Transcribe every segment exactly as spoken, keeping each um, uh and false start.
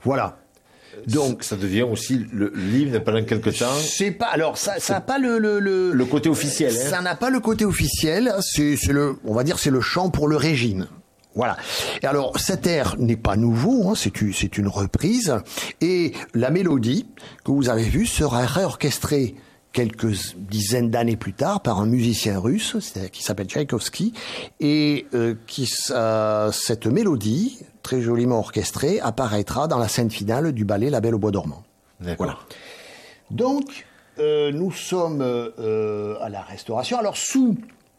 Voilà. Donc ça devient aussi le l'hymne pendant quelque temps. C'est pas alors ça ça n'a pas le le, le le côté officiel. Hein. Ça n'a pas le côté officiel. C'est c'est le on va dire c'est le chant pour le régime. Voilà. Et alors cet air n'est pas nouveau. Hein, c'est une c'est une reprise et la mélodie que vous avez vue sera réorchestrée quelques dizaines d'années plus tard par un musicien russe qui s'appelle Tchaïkovski et euh, qui euh, cette mélodie très joliment orchestrée apparaîtra dans la scène finale du ballet La Belle au bois dormant. D'accord. Voilà. Donc euh, nous sommes euh, à la Restauration. Alors sous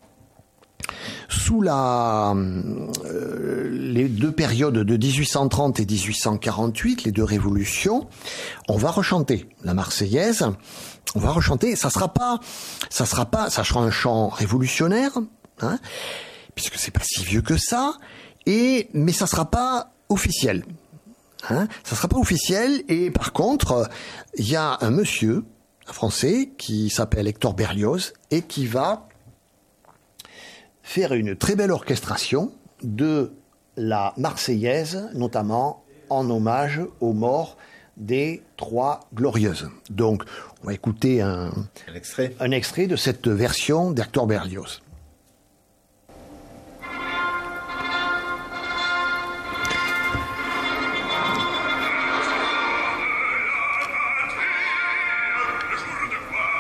sous la euh, les deux périodes de dix-huit cent trente et dix-huit cent quarante-huit, les deux révolutions, on va rechanter la Marseillaise. On va rechanter, ça sera pas, ça sera pas, ça sera un chant révolutionnaire, hein, puisque c'est pas si vieux que ça, et mais ça sera pas officiel, hein, ça sera pas officiel. Et par contre, il y a un monsieur, un Français, qui s'appelle Hector Berlioz et qui va faire une très belle orchestration de la Marseillaise, notamment en hommage aux morts des Trois Glorieuses. Donc, on va écouter un, un extrait, un extrait de cette version d'Hector Berlioz.